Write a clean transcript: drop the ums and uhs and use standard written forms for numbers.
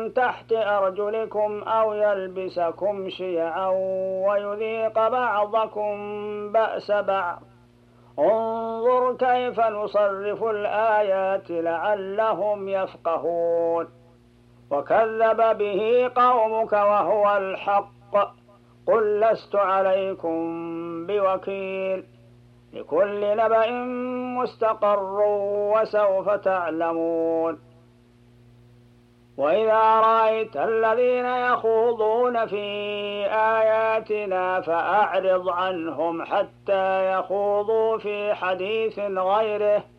تحت أرجلكم أو يلبسكم شيعا ويذيق بعضكم بأس بعض انظر كيف نصرف الآيات لعلهم يفقهون وكذب به قومك وهو الحق قل لست عليكم بوكيل لكل نبأ مستقر وسوف تعلمون وإذا رأيت الذين يخوضون في آياتنا فأعرض عنهم حتى يخوضوا في حديث غيره